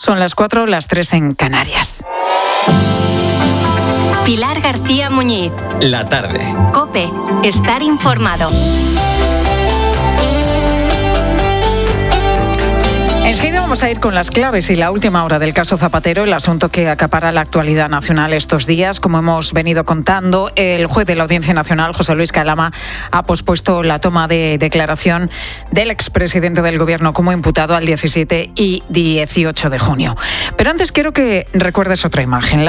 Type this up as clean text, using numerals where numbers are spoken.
Son las 4, las 3 en Canarias. Pilar García Muñiz. La tarde. COPE. Estar informado. Enseguida vamos a ir con las claves y la última hora del caso Zapatero, el asunto que acapara la actualidad nacional estos días. Como hemos venido contando, el juez de la Audiencia Nacional, José Luis Calama, ha pospuesto la toma de declaración del expresidente del Gobierno como imputado al 17 y 18 de junio. Pero antes quiero que recuerdes otra imagen.